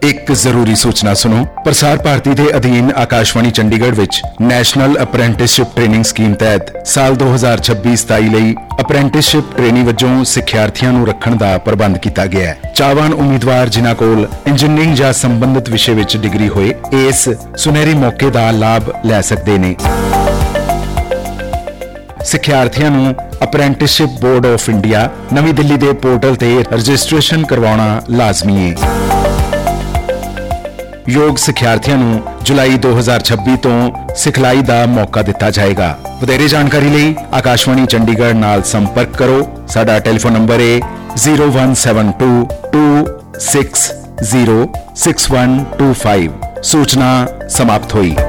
ਇੱਕ ਜ਼ਰੂਰੀ ਸੂਚਨਾ ਸੁਣੋ। ਪ੍ਰਸਾਰ ਭਾਰਤੀ ਦੇ ਅਧੀਨ ਆਕਾਸ਼ਵਾਣੀ ਚੰਡੀਗੜ੍ਹ ਵਿੱਚ ਨੈਸ਼ਨਲ ਅਪ੍ਰੈਂਟਿਸਸ਼ਿਪ ਟ੍ਰੇਨਿੰਗ ਸਕੀਮ ਤਹਿਤ ਸਾਲ 2026-27 ਲਈ ਅਪ੍ਰੈਂਟਿਸਸ਼ਿਪ ਟ੍ਰੇਨੀ ਵਜੋਂ ਸਿੱਖਿਆਰਥੀਆਂ ਨੂੰ ਰੱਖਣ ਦਾ ਪ੍ਰਬੰਧ ਕੀਤਾ ਗਿਆ ਹੈ। ਚਾਹਵਾਨ ਉਮੀਦਵਾਰ ਜਿਨ੍ਹਾਂ ਕੋਲ ਇੰਜੀਨੀਅਰਿੰਗ ਜਾਂ ਸੰਬੰਧਿਤ ਵਿਸ਼ੇ ਵਿੱਚ ਡਿਗਰੀ ਹੋਏ ਇਸ ਸੁਨਹਿਰੀ ਮੌਕੇ ਦਾ ਲਾਭ ਲੈ ਸਕਦੇ ਨੇ। ਸਿੱਖਿਆਰਥੀਆਂ ਨੂੰ ਅਪ੍ਰੈਂਟਿਸਸ਼ਿਪ ਬੋਰਡ ਆਫ ਇੰਡੀਆ ਨਵੀਂ ਦਿੱਲੀ ਦੇ ਪੋਰਟਲ ਤੇ ਰਜਿਸਟ੍ਰੇਸ਼ਨ ਕਰਵਾਉਣਾ ਲਾਜ਼ਮੀ ਹੈ। ਯੋਗ ਸਿੱਖਿਆਰਥੀਆਂ ਨੂੰ ਜੁਲਾਈ 2026 ਤੋਂ ਸਿਖਲਾਈ ਦਾ ਮੌਕਾ ਦਿੱਤਾ ਜਾਏਗਾ। ਵਧੇਰੇ ਜਾਣਕਾਰੀ ਲਈ ਆਕਾਸ਼ਵਾਣੀ ਚੰਡੀਗੜ੍ਹ ਨਾਲ ਸੰਪਰਕ ਕਰੋ। ਸਾਡਾ ਟੈਲੀਫੋਨ ਨੰਬਰ ਹੈ 017226066125। ਸੂਚਨਾ ਸਮਾਪਤ ਹੋਈ।